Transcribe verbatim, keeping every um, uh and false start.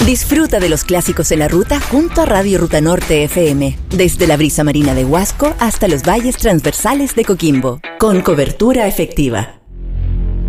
Disfruta de los clásicos en la ruta junto a Radio Ruta Norte F M, desde la brisa marina de Huasco hasta los valles transversales de Coquimbo, con cobertura efectiva.